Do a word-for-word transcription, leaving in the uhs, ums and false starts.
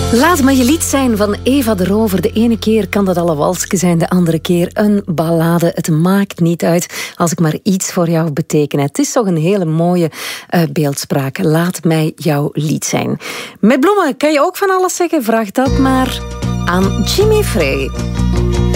Laat me je lied zijn van Eva de Rover. De ene keer kan dat al een walsje zijn, de andere keer een ballade. Het maakt niet uit als ik maar iets voor jou beteken. Het is toch een hele mooie uh, beeldspraak. Laat mij jouw lied zijn. Met bloemen kan je ook van alles zeggen. Vraag dat maar aan Jimmy Frey.